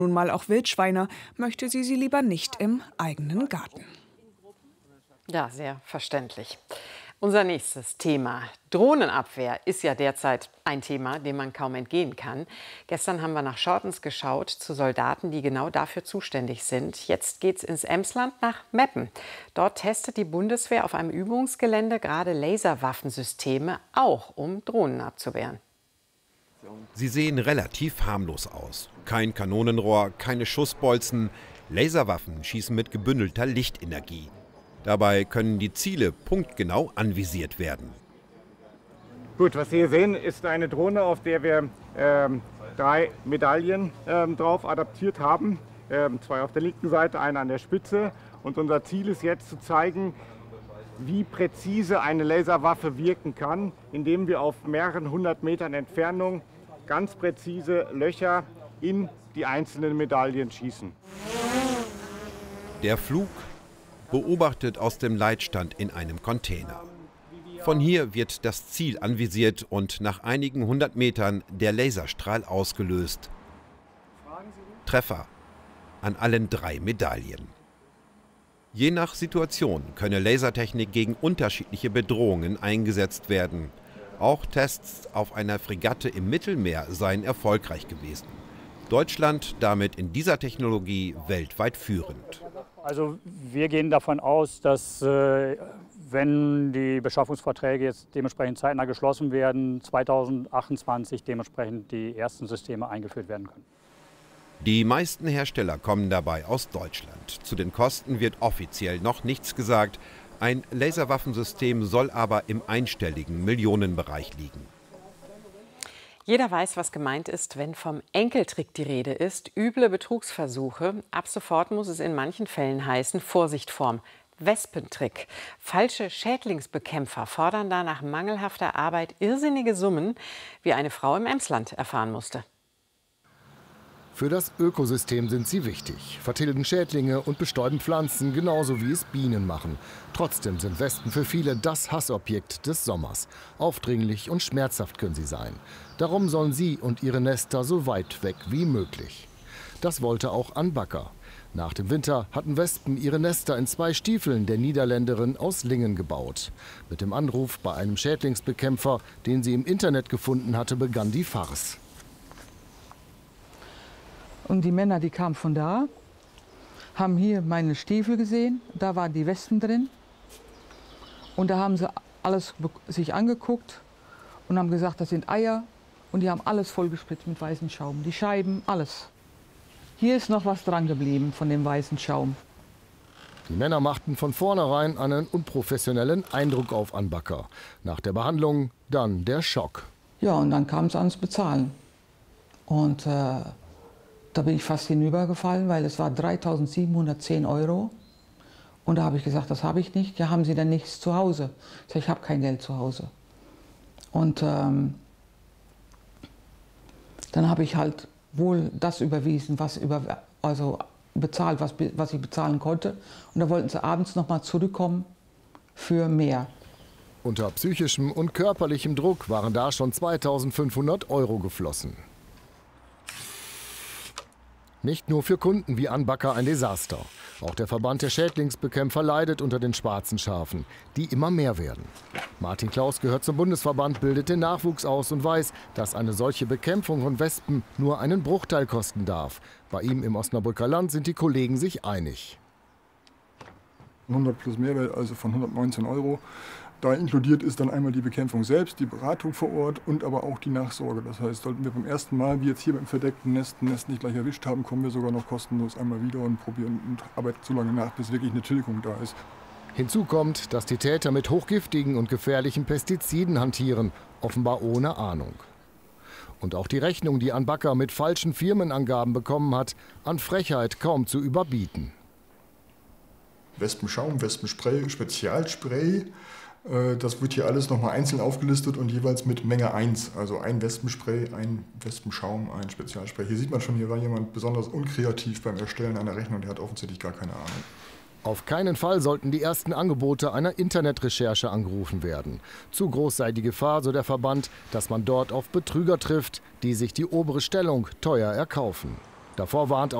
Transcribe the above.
Nun mal auch Wildschweine, möchte sie lieber nicht im eigenen Garten. Ja, sehr verständlich. Unser nächstes Thema. Drohnenabwehr ist ja derzeit ein Thema, dem man kaum entgehen kann. Gestern haben wir nach Schortens geschaut zu Soldaten, die genau dafür zuständig sind. Jetzt geht's ins Emsland nach Meppen. Dort testet die Bundeswehr auf einem Übungsgelände gerade Laserwaffensysteme, auch um Drohnen abzuwehren. Sie sehen relativ harmlos aus. Kein Kanonenrohr, keine Schussbolzen. Laserwaffen schießen mit gebündelter Lichtenergie. Dabei können die Ziele punktgenau anvisiert werden. Gut, was Sie hier sehen, ist eine Drohne, auf der wir 3 Medaillen drauf adaptiert haben. 2 auf der linken Seite, eine an der Spitze. Und unser Ziel ist jetzt zu zeigen, wie präzise eine Laserwaffe wirken kann, indem wir auf mehreren 100 Metern Entfernung ganz präzise Löcher in die einzelnen Medaillen schießen. Der Flug beobachtet aus dem Leitstand in einem Container. Von hier wird das Ziel anvisiert und nach einigen 100 Metern der Laserstrahl ausgelöst. Treffer an allen 3 Medaillen. Je nach Situation könne Lasertechnik gegen unterschiedliche Bedrohungen eingesetzt werden. Auch Tests auf einer Fregatte im Mittelmeer seien erfolgreich gewesen. Deutschland damit in dieser Technologie weltweit führend. Also wir gehen davon aus, dass wenn die Beschaffungsverträge jetzt dementsprechend zeitnah geschlossen werden, 2028 dementsprechend die ersten Systeme eingeführt werden können. Die meisten Hersteller kommen dabei aus Deutschland. Zu den Kosten wird offiziell noch nichts gesagt. Ein Laserwaffensystem soll aber im einstelligen Millionenbereich liegen. Jeder weiß, was gemeint ist, wenn vom Enkeltrick die Rede ist. Üble Betrugsversuche. Ab sofort muss es in manchen Fällen heißen, Vorsicht vorm Wespentrick. Falsche Schädlingsbekämpfer fordern da nach mangelhafter Arbeit irrsinnige Summen, wie eine Frau im Emsland erfahren musste. Für das Ökosystem sind sie wichtig, vertilgen Schädlinge und bestäuben Pflanzen, genauso wie es Bienen machen. Trotzdem sind Wespen für viele das Hassobjekt des Sommers. Aufdringlich und schmerzhaft können sie sein. Darum sollen sie und ihre Nester so weit weg wie möglich. Das wollte auch Ann Backer. Nach dem Winter hatten Wespen ihre Nester in 2 Stiefeln der Niederländerin aus Lingen gebaut. Mit dem Anruf bei einem Schädlingsbekämpfer, den sie im Internet gefunden hatte, begann die Farce. Und die Männer, die kamen von da, haben hier meine Stiefel gesehen, da waren die Wespen drin. Und da haben sie alles sich angeguckt und haben gesagt, das sind Eier. Und die haben alles vollgespritzt mit weißem Schaum, die Scheiben, alles. Hier ist noch was dran geblieben von dem weißen Schaum. Die Männer machten von vornherein einen unprofessionellen Eindruck auf Ann Backer. Nach der Behandlung dann der Schock. Ja, und dann kam es ans Bezahlen. Und da bin ich fast hinübergefallen, weil es war 3.710 €. Und da habe ich gesagt, das habe ich nicht. Ja, haben Sie denn nichts zu Hause? Ich sage, ich habe kein Geld zu Hause. Und dann habe ich halt wohl das überwiesen, bezahlt, was ich bezahlen konnte. Und da wollten sie abends noch mal zurückkommen für mehr. Unter psychischem und körperlichem Druck waren da schon 2.500 € geflossen. Nicht nur für Kunden wie Ann Backer ein Desaster. Auch der Verband der Schädlingsbekämpfer leidet unter den schwarzen Schafen, die immer mehr werden. Martin Klaus gehört zum Bundesverband, bildet den Nachwuchs aus und weiß, dass eine solche Bekämpfung von Wespen nur einen Bruchteil kosten darf. Bei ihm im Osnabrücker Land sind die Kollegen sich einig. 100 plus Mehrwert, also von 119 €. Da inkludiert ist dann einmal die Bekämpfung selbst, die Beratung vor Ort und aber auch die Nachsorge. Das heißt, sollten wir beim ersten Mal, wie jetzt hier beim verdeckten Nest, ein Nest nicht gleich erwischt haben, kommen wir sogar noch kostenlos einmal wieder und probieren und arbeiten so lange nach, bis wirklich eine Tilgung da ist. Hinzu kommt, dass die Täter mit hochgiftigen und gefährlichen Pestiziden hantieren, offenbar ohne Ahnung. Und auch die Rechnung, die Ann Backer mit falschen Firmenangaben bekommen hat, an Frechheit kaum zu überbieten. Wespenschaum, Wespenspray, Spezialspray. Das wird hier alles nochmal einzeln aufgelistet und jeweils mit Menge 1. Also ein Wespenspray, ein Wespenschaum, ein Spezialspray. Hier sieht man schon, hier war jemand besonders unkreativ beim Erstellen einer Rechnung. Der hat offensichtlich gar keine Ahnung. Auf keinen Fall sollten die ersten Angebote einer Internetrecherche angerufen werden. Zu groß sei die Gefahr, so der Verband, dass man dort auf Betrüger trifft, die sich die obere Stellung teuer erkaufen. Davor warnt